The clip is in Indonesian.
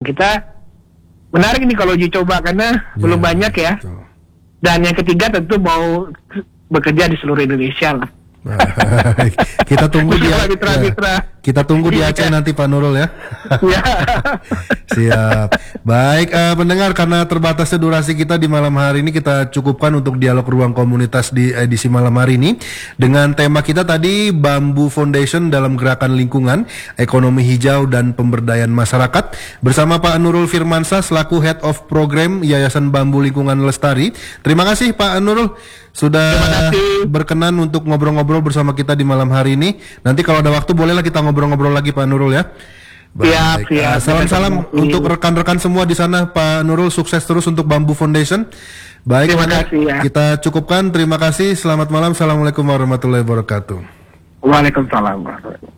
kita menarik nih kalau uji coba karena belum banyak ya. Betul. Dan yang ketiga tentu mau bekerja di seluruh Indonesia lah. Kita tunggu di mitra-mitra. Kita tunggu di Aceh nanti Pak Nurul ya. Ya. Siap. Baik, pendengar, karena terbatasnya durasi kita di malam hari ini, kita cukupkan untuk dialog ruang komunitas di edisi malam hari ini dengan tema kita tadi, Bambu Foundation dalam gerakan lingkungan, ekonomi hijau dan pemberdayaan masyarakat, bersama Pak Nurul Firmansyah selaku Head of Program Yayasan Bambu Lingkungan Lestari. Terima kasih Pak Nurul sudah berkenan untuk ngobrol-ngobrol bersama kita di malam hari ini. Nanti kalau ada waktu bolehlah kita ngobrol-ngobrol lagi Pak Nurul ya. Siap. Salam-salam untuk rekan-rekan semua di sana Pak Nurul, sukses terus untuk Bambu Foundation. Baik, terima kasih ya. Kita cukupkan, terima kasih, selamat malam, assalamualaikum warahmatullahi wabarakatuh. Waalaikumsalam warahmatullahi wabarakatuh.